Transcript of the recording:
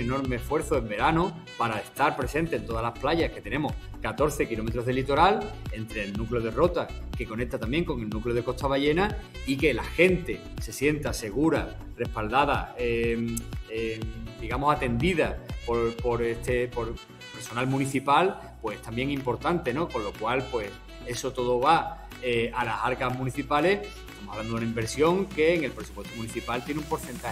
enorme esfuerzo en verano para estar presente en todas las playas, que tenemos 14 kilómetros de litoral, entre el núcleo de Rota, que conecta también con el núcleo de Costa Ballena, y que la gente se sienta segura, respaldada, digamos atendida por personal municipal, pues también importante, ¿no? Con lo cual, pues eso todo va a las arcas municipales. Estamos hablando de una inversión que en el presupuesto municipal tiene un porcentaje